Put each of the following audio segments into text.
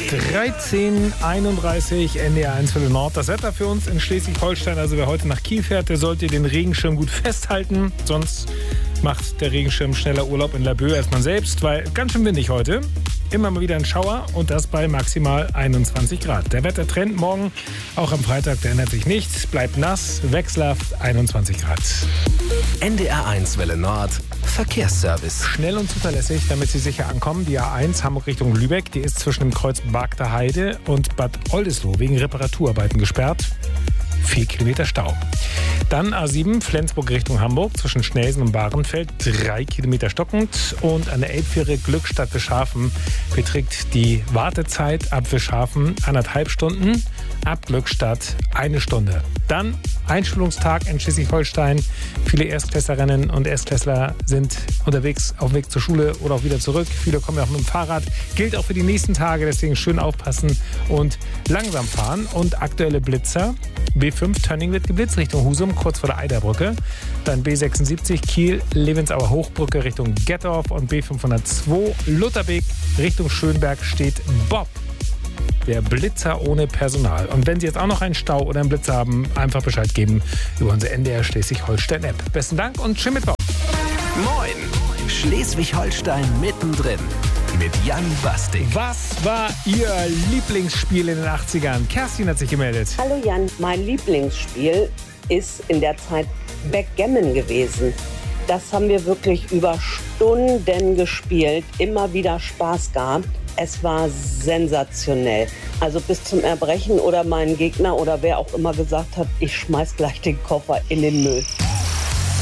13:31 NDR1 Viertel Nord. Das Wetter für uns in Schleswig-Holstein. Also wer heute nach Kiel fährt, der sollte den Regenschirm gut festhalten. Sonst macht der Regenschirm schneller Urlaub in Laboe als man selbst, weil ganz schön windig heute. Immer mal wieder ein Schauer und das bei maximal 21 Grad. Der Wettertrend morgen, auch am Freitag, der ändert sich nichts. Bleibt nass, wechselhaft 21 Grad. NDR1 Welle Nord. Verkehrsservice. Schnell und zuverlässig, damit Sie sicher ankommen. Die A1 Hamburg Richtung Lübeck, die ist zwischen dem Kreuz Bagder Heide und Bad Oldesloe wegen Reparaturarbeiten gesperrt. 4 Kilometer Stau. Dann A7 Flensburg Richtung Hamburg zwischen Schnelsen und Bahrenfeld 3 Kilometer stockend und an der Elbfähre Glückstadt Wischhafen beträgt die Wartezeit ab Wischhafen 1,5 Stunden, ab Glückstadt 1 Stunde. Dann Einschulungstag in Schleswig-Holstein. Viele Erstklässlerinnen und Erstklässler sind unterwegs auf dem Weg zur Schule oder auch wieder zurück. Viele kommen ja auch mit dem Fahrrad. Gilt auch für die nächsten Tage, deswegen schön aufpassen und langsam fahren. Und aktuelle Blitzer. B5 Tönning wird geblitzt Richtung Husum, kurz vor der Eiderbrücke. Dann B76 Kiel, Levensauer Hochbrücke Richtung Gettorf und B502 Lutherbeek Richtung Schönberg steht Bob. Der Blitzer ohne Personal. Und wenn Sie jetzt auch noch einen Stau oder einen Blitzer haben, einfach Bescheid geben über unsere NDR Schleswig-Holstein-App. Besten Dank und schönen Mittwoch. Moin! Schleswig-Holstein mittendrin. Mit Jan Bastik. Was war Ihr Lieblingsspiel in den 80ern? Kerstin hat sich gemeldet. Hallo Jan, mein Lieblingsspiel ist in der Zeit Backgammon gewesen. Das haben wir wirklich über Stunden gespielt, immer wieder Spaß gehabt. Es war sensationell. Also bis zum Erbrechen oder mein Gegner oder wer auch immer gesagt hat, ich schmeiß gleich den Koffer in den Müll.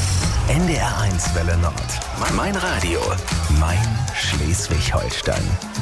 NDR1 Welle Nord. Mein Radio. Mein Schleswig-Holstein.